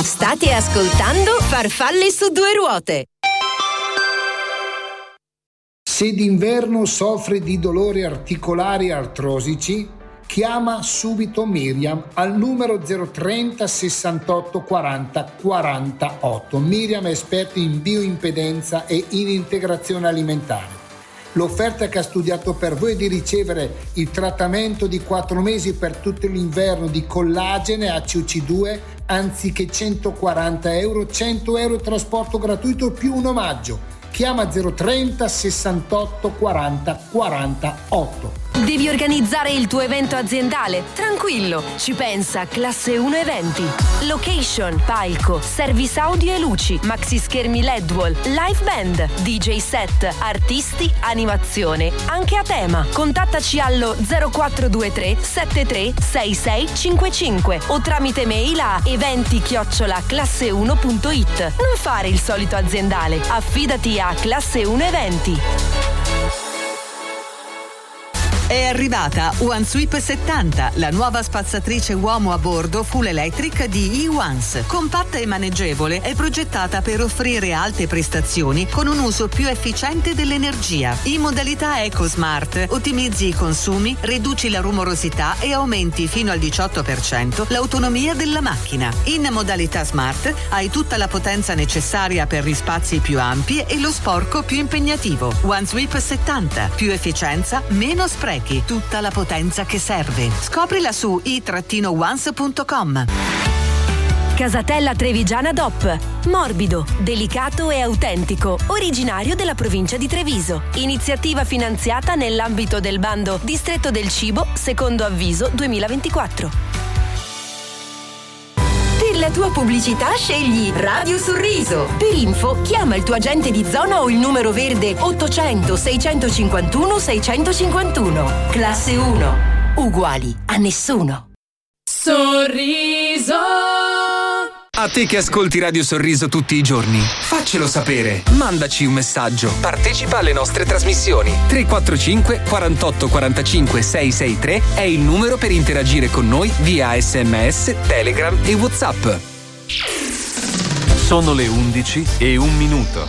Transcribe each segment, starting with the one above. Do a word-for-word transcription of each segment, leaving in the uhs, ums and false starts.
State ascoltando Farfalle su due ruote. Se d'inverno soffri di dolori articolari artrosici, chiama subito Miriam al numero zero trenta sessantotto quaranta quarantotto. Miriam è esperta in bioimpedenza e in integrazione alimentare. L'offerta che ha studiato per voi è di ricevere il trattamento di quattro mesi per tutto l'inverno di collagene A C U C due anziché centoquaranta euro, cento euro trasporto gratuito più un omaggio. Chiama zero trenta sessantotto quaranta quarantotto. Devi organizzare il tuo evento aziendale? Tranquillo, ci pensa Classe uno Eventi. Location, palco, service audio e luci, maxi schermi L E D wall, live band, D J set, artisti, animazione, anche a tema. Contattaci allo zero quattro due tre sette tre sei sei cinque cinque o tramite mail a eventi chiocciola classe uno punto it. Non fare il solito aziendale, affidati a Classe uno Eventi. È arrivata OneSweep settanta, la nuova spazzatrice uomo a bordo full electric di E-Ones. Compatta e maneggevole, è progettata per offrire alte prestazioni con un uso più efficiente dell'energia. In modalità EcoSmart ottimizzi i consumi, riduci la rumorosità e aumenti fino al diciotto per cento l'autonomia della macchina. In modalità Smart hai tutta la potenza necessaria per gli spazi più ampi e lo sporco più impegnativo. OneSweep settanta, più efficienza, meno sprechi. Tutta la potenza che serve. Scoprila su i ones punto com. Casatella Trevigiana D O P. Morbido, delicato e autentico, originario della provincia di Treviso. Iniziativa finanziata nell'ambito del bando Distretto del Cibo, secondo avviso duemilaventiquattro. Per la tua pubblicità scegli Radio Sorriso. Per info chiama il tuo agente di zona o il numero verde ottocento seicentocinquantuno seicentocinquantuno. Classe uno. Uguali a nessuno. Sorriso. A te che ascolti Radio Sorriso tutti i giorni, faccelo sapere. Mandaci un messaggio. Partecipa alle nostre trasmissioni. tre quattro cinque quarantotto quarantacinque sei sei tre è il numero per interagire con noi via sms, Telegram e WhatsApp. Sono le undici e un minuto.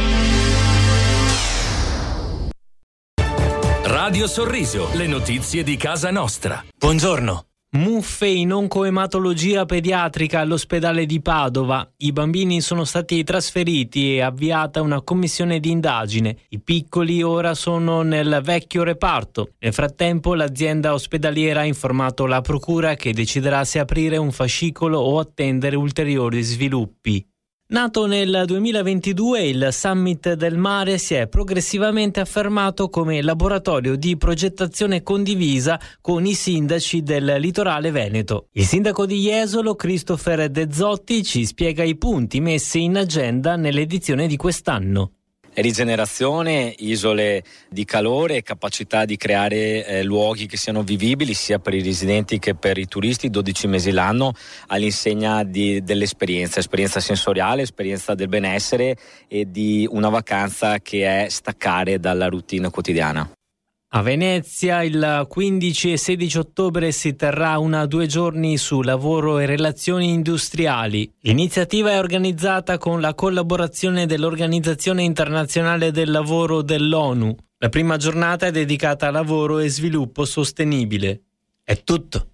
Radio Sorriso, le notizie di casa nostra. Buongiorno. Muffe in oncoematologia pediatrica all'ospedale di Padova. I bambini sono stati trasferiti e avviata una commissione di indagine. I piccoli ora sono nel vecchio reparto. Nel frattempo l'azienda ospedaliera ha informato la procura che deciderà se aprire un fascicolo o attendere ulteriori sviluppi. Nato nel duemilaventidue, il Summit del Mare si è progressivamente affermato come laboratorio di progettazione condivisa con i sindaci del litorale veneto. Il sindaco di Jesolo, Christopher De Zotti, ci spiega i punti messi in agenda nell'edizione di quest'anno. Rigenerazione, isole di calore e capacità di creare eh, luoghi che siano vivibili sia per i residenti che per i turisti, dodici mesi l'anno, all'insegna di, dell'esperienza, esperienza sensoriale, esperienza del benessere e di una vacanza che è staccare dalla routine quotidiana. A Venezia il quindici e sedici ottobre si terrà una due giorni su lavoro e relazioni industriali. L'iniziativa è organizzata con la collaborazione dell'Organizzazione Internazionale del Lavoro dell'ONU. La prima giornata è dedicata a lavoro e sviluppo sostenibile. È tutto.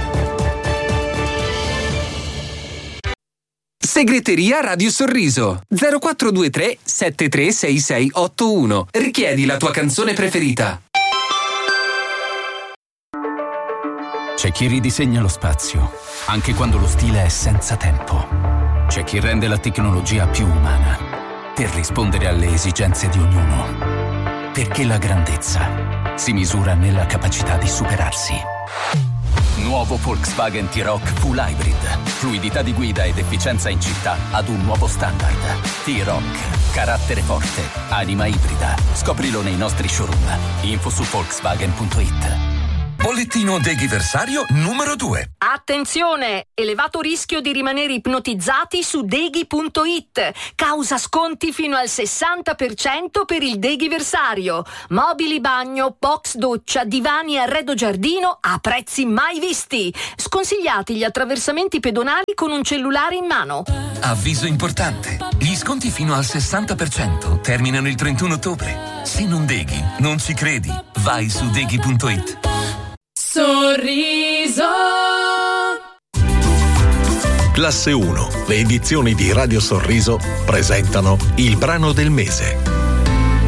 Segreteria Radio Sorriso zero quattro due tre sette tre sei sei otto uno. Richiedi la tua canzone preferita. C'è chi ridisegna lo spazio, anche quando lo stile è senza tempo. C'è chi rende la tecnologia più umana, per rispondere alle esigenze di ognuno. Perché la grandezza si misura nella capacità di superarsi. Nuovo Volkswagen T-Roc Full Hybrid. Fluidità di guida ed efficienza in città ad un nuovo standard. T-Roc. Carattere forte. Anima ibrida. Scoprilo nei nostri showroom. Info su volkswagen punto it. Bollettino Deghiversario numero due. Attenzione! Elevato rischio di rimanere ipnotizzati su Deghi punto it. Causa sconti fino al sessanta per cento per il Deghiversario. Mobili bagno, box doccia, divani e arredo giardino a prezzi mai visti. Sconsigliati gli attraversamenti pedonali con un cellulare in mano. avviso importante. Gli sconti fino al sessanta per cento terminano il trentuno ottobre. Se non deghi, non ci credi. Vai su deghi punto it. Sorriso. Classe uno, le edizioni di Radio Sorriso presentano il brano del mese.